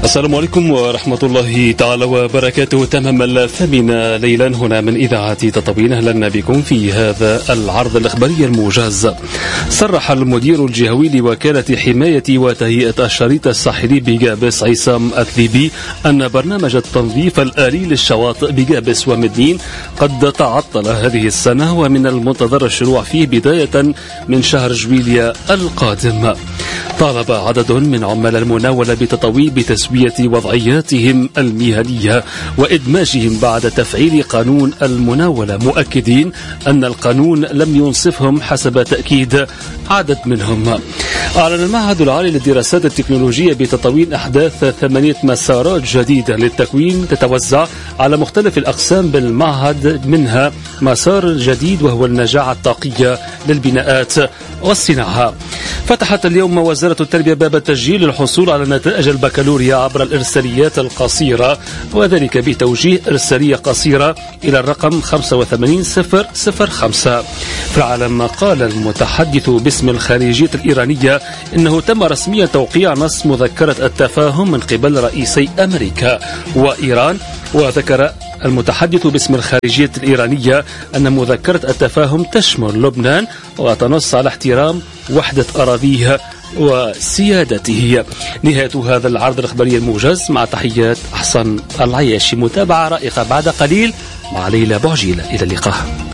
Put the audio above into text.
السلام عليكم ورحمة الله تعالى وبركاته. تمام 8 ليلا هنا من إذاعة تطاوين. أهلا بكم في هذا العرض الإخباري الموجز. صرح المدير الجهوي لوكالة حماية وتهيئة الشريط الساحلي بجابس عصام أثليبي أن برنامج التنظيف الآلي للشواطئ بجابس ومدين قد تعطل هذه السنة، ومن المنتظر الشروع فيه بداية من شهر جويليا القادم. طالب عدد من عمال المناولة بتطويب بتسوية وضعياتهم المهنية وإدماجهم بعد تفعيل قانون المناولة، مؤكدين أن القانون لم ينصفهم حسب تأكيد عدد منهم. أعلن المعهد العالي للدراسات التكنولوجية بتطوين أحداث 8 مسارات جديدة للتكوين تتوزع على مختلف الأقسام بالمعهد، منها مسار جديد وهو النجاعة الطاقية للبناءات والصناعة. فتحت اليوم وزارة التربية باب التسجيل للحصول على نتائج البكالوريا عبر الإرساليات القصيرة، وذلك بتوجيه إرسالية قصيرة إلى الرقم 85005. في العالم قال المتحدث باسم الخارجية الإيرانية إنه تم رسميا توقيع نص مذكرة التفاهم من قبل رئيسي أمريكا وإيران. وذكر المتحدث باسم الخارجية الإيرانية أن مذكرة التفاهم تشمل لبنان وتنص على احترام وحدة أراضيه وسيادته. نهاية هذا العرض الإخباري الموجز، مع تحيات أحسن العياشي. متابعة رائقة بعد قليل مع ليلى بوعجيلة. إلى اللقاء.